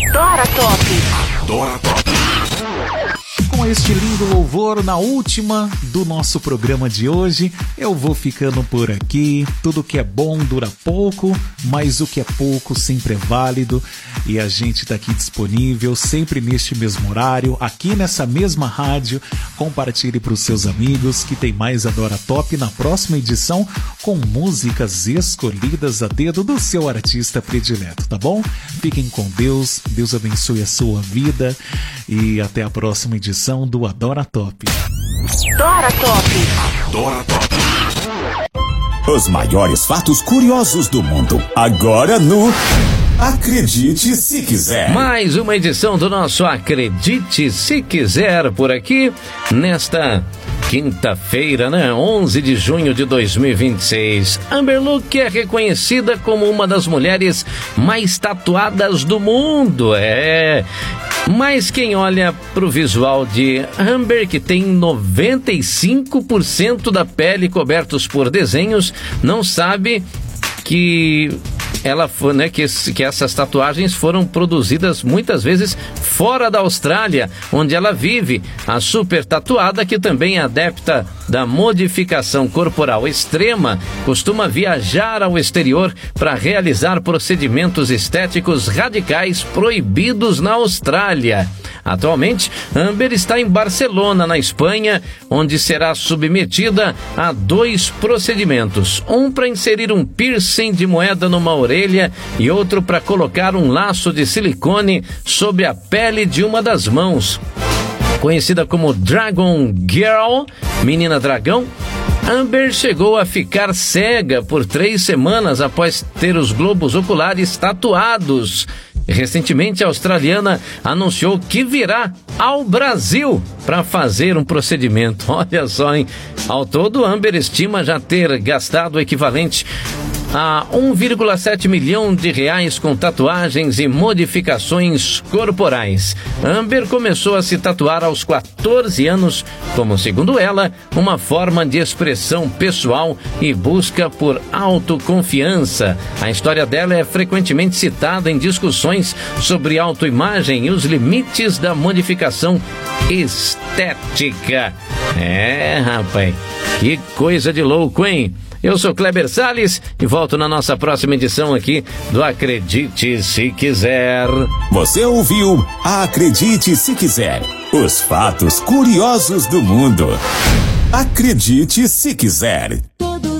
Dora Top. Dora Top. Com este lindo louvor na última do nosso programa de hoje, eu vou ficando por aqui. Tudo que é bom dura pouco, mas o que é pouco sempre é válido. E a gente tá aqui disponível sempre neste mesmo horário, aqui nessa mesma rádio. Compartilhe para os seus amigos que tem mais Adora Top na próxima edição com músicas escolhidas a dedo do seu artista predileto, tá bom? Fiquem com Deus, Deus abençoe a sua vida e até a próxima edição do Adora Top. Dora Top. Dora Top. Os maiores fatos curiosos do mundo, agora no Acredite Se Quiser. Mais uma edição do nosso Acredite Se Quiser por aqui, nesta quinta-feira, 11 de junho de 2026. Amber Luke é reconhecida como uma das mulheres mais tatuadas do mundo, Mas quem olha pro visual de Amber, que tem 95% da pele cobertos por desenhos, não sabe que ela foi, que essas tatuagens foram produzidas muitas vezes fora da Austrália, onde ela vive. A super tatuada, que também é adepta da modificação corporal extrema, costuma viajar ao exterior para realizar procedimentos estéticos radicais proibidos na Austrália. Atualmente, Amber está em Barcelona, na Espanha, onde será submetida a 2 procedimentos. Um para inserir um piercing de moeda numa orelha e outro para colocar um laço de silicone sobre a pele de uma das mãos. Conhecida como Dragon Girl, menina dragão, Amber chegou a ficar cega por 3 semanas após ter os globos oculares tatuados. Recentemente, a australiana anunciou que virá ao Brasil para fazer um procedimento. Olha só, hein? Ao todo, Amber estima já ter gastado o equivalente a 1,7 milhão de reais com tatuagens e modificações corporais. Amber começou a se tatuar aos 14 anos, como, segundo ela, uma forma de expressão pessoal e busca por autoconfiança. A história dela é frequentemente citada em discussões sobre autoimagem e os limites da modificação estética. Rapaz, que coisa de louco, hein? Eu sou Kleber Salles e volto na nossa próxima edição aqui do Acredite Se Quiser. Você ouviu Acredite Se Quiser, os fatos curiosos do mundo. Acredite Se Quiser.